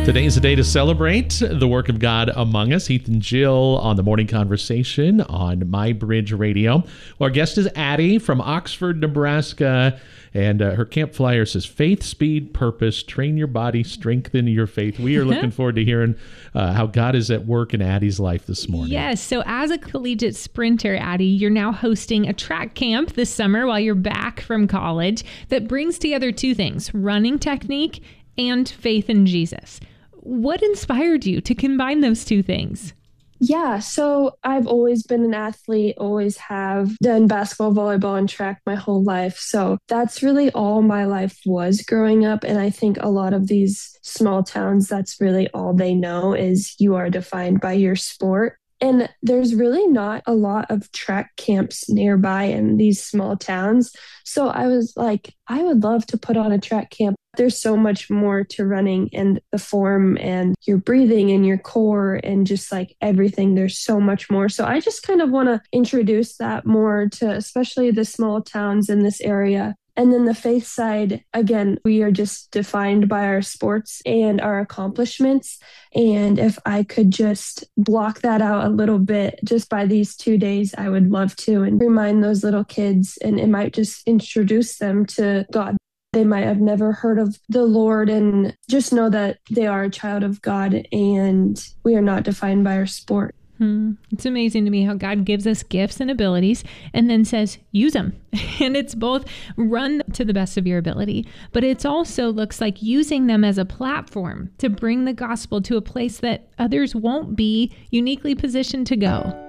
Today is a day to celebrate the work of God among us. Heath and Jill on the Morning Conversation on My Bridge Radio. Our guest is Addie from Oxford, Nebraska, and her camp flyer says, faith, speed, purpose, train your body, strengthen your faith. We are looking forward to hearing how God is at work in Addie's life this morning. Yes, so as a collegiate sprinter, Addie, you're now hosting a track camp this summer while you're back from college that brings together two things, running technique and faith in Jesus. What inspired you to combine those two things? Yeah, so I've always been an athlete, always have done basketball, volleyball, and track my whole life. So that's really all my life was growing up. And I think a lot of these small towns, that's really all they know is you are defined by your sport. And there's really not a lot of track camps nearby in these small towns. So I was like, I would love to put on a track camp. There's so much more to running and the form and your breathing and your core and just like everything. There's so much more. So I just kind of want to introduce that more to especially the small towns in this area. And then the faith side, again, we are just defined by our sports and our accomplishments. And if I could just block that out a little bit just by these 2 days, I would love to and remind those little kids, and it might just introduce them to God. They might have never heard of the Lord and just know that they are a child of God and we are not defined by our sport. It's amazing to me how God gives us gifts and abilities and then says, use them. And it's both run to the best of your ability, but it also looks like using them as a platform to bring the gospel to a place that others won't be uniquely positioned to go.